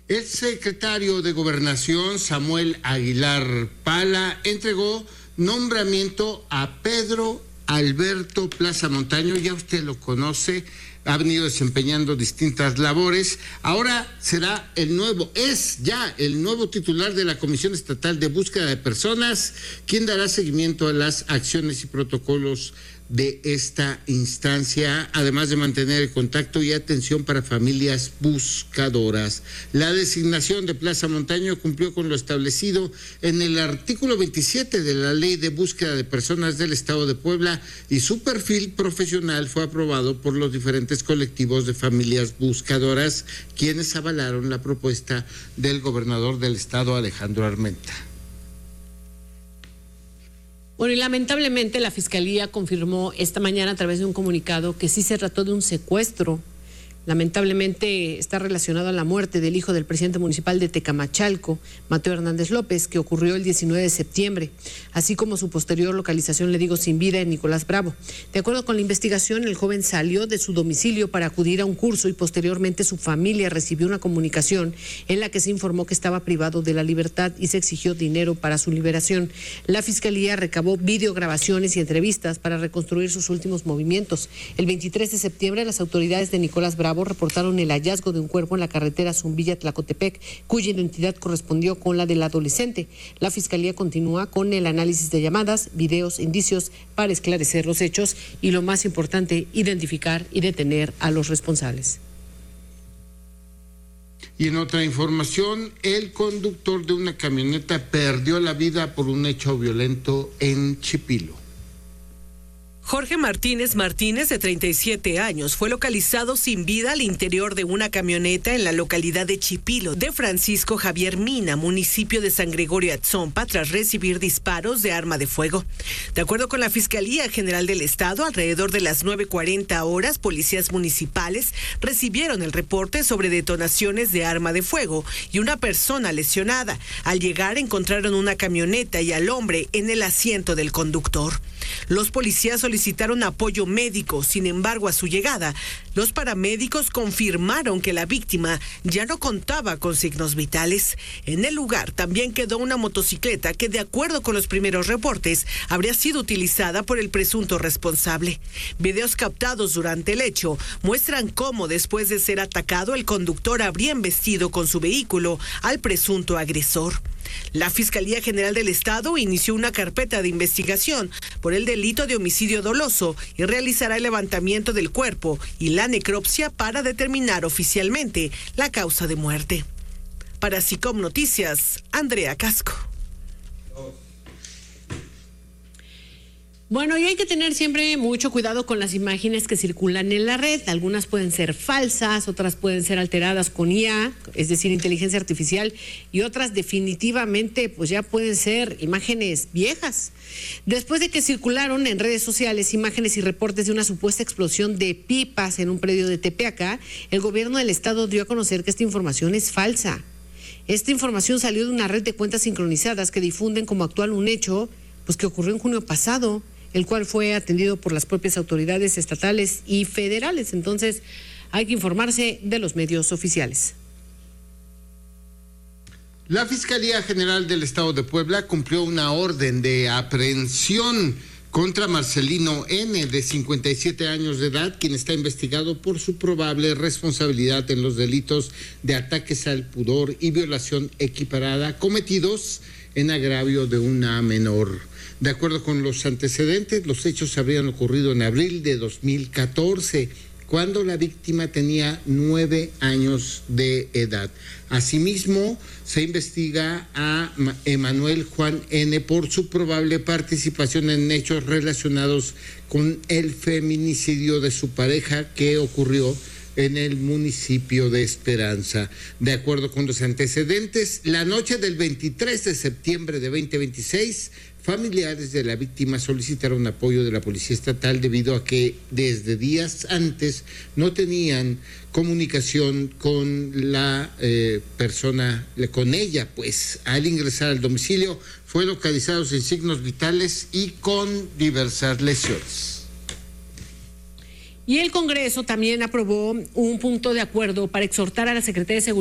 El secretario de Gobernación, Samuel Aguilar Pala, entregó nombramiento a Pedro Alberto Plaza Montaño. Ya usted lo conoce, ha venido desempeñando distintas labores. Ahora es ya el nuevo titular de la Comisión Estatal de Búsqueda de Personas, quien dará seguimiento a las acciones y protocolos de esta instancia, además de mantener el contacto y atención para familias buscadoras. La designación de Plaza Montaño cumplió con lo establecido en el artículo 27 de la Ley de Búsqueda de Personas del Estado de Puebla, y su perfil profesional fue aprobado por los diferentes colectivos de familias buscadoras, quienes avalaron la propuesta del gobernador del estado, Alejandro Armenta. Bueno, y lamentablemente la Fiscalía confirmó esta mañana a través de un comunicado que sí se trató de un secuestro. Lamentablemente está relacionado a la muerte del hijo del presidente municipal de Tecamachalco, Mateo Hernández López, que ocurrió el 19 de septiembre, así como su posterior localización, sin vida, en Nicolás Bravo. De acuerdo con la investigación, el joven salió de su domicilio para acudir a un curso y posteriormente su familia recibió una comunicación en la que se informó que estaba privado de la libertad y se exigió dinero para su liberación. La Fiscalía recabó videograbaciones y entrevistas para reconstruir sus últimos movimientos. El 23 de septiembre, las autoridades de Nicolás Bravo reportaron el hallazgo de un cuerpo en la carretera Zumbilla-Tlacotepec, cuya identidad correspondió con la del adolescente. La Fiscalía continúa con el análisis de llamadas, videos, indicios para esclarecer los hechos y, lo más importante, identificar y detener a los responsables. Y en otra información, el conductor de una camioneta perdió la vida por un hecho violento en Chipilo. Jorge Martínez, de 37 años, fue localizado sin vida al interior de una camioneta en la localidad de Chipilo, de Francisco Javier Mina, municipio de San Gregorio Atzompa, tras recibir disparos de arma de fuego. De acuerdo con la Fiscalía General del Estado, alrededor de las 9:40 horas, policías municipales recibieron el reporte sobre detonaciones de arma de fuego y una persona lesionada. Al llegar, encontraron una camioneta y al hombre en el asiento del conductor. Los policías solicitaron apoyo médico. Sin embargo, a su llegada, los paramédicos confirmaron que la víctima ya no contaba con signos vitales. En el lugar también quedó una motocicleta que, de acuerdo con los primeros reportes, habría sido utilizada por el presunto responsable. Videos captados durante el hecho muestran cómo, después de ser atacado, el conductor habría embestido con su vehículo al presunto agresor. La Fiscalía General del Estado inició una carpeta de investigación por el delito de homicidio doloso y realizará el levantamiento del cuerpo y la necropsia para determinar oficialmente la causa de muerte. Para SICOM Noticias, Andrea Casco. Bueno, y hay que tener siempre mucho cuidado con las imágenes que circulan en la red. Algunas pueden ser falsas, otras pueden ser alteradas con IA, es decir, inteligencia artificial, y otras definitivamente pues ya pueden ser imágenes viejas. Después de que circularon en redes sociales imágenes y reportes de una supuesta explosión de pipas en un predio de Tepeaca, el gobierno del estado dio a conocer que esta información es falsa. Esta información salió de una red de cuentas sincronizadas que difunden como actual un hecho pues que ocurrió en junio pasado, el cual fue atendido por las propias autoridades estatales y federales. Entonces, hay que informarse de los medios oficiales. La Fiscalía General del Estado de Puebla cumplió una orden de aprehensión contra Marcelino N., de 57 años de edad, quien está investigado por su probable responsabilidad en los delitos de ataques al pudor y violación equiparada cometidos en agravio de una menor. De acuerdo con los antecedentes, los hechos habrían ocurrido en abril de 2014, cuando la víctima tenía 9 años de edad. Asimismo, se investiga a Emanuel Juan N. por su probable participación en hechos relacionados con el feminicidio de su pareja que ocurrió en el municipio de Esperanza. De acuerdo con los antecedentes, la noche del 23 de septiembre de 2026, familiares de la víctima solicitaron apoyo de la Policía Estatal debido a que desde días antes no tenían comunicación con la persona, con ella, pues al ingresar al domicilio fue localizado sin signos vitales y con diversas lesiones. Y el Congreso también aprobó un punto de acuerdo para exhortar a la Secretaría de Seguridad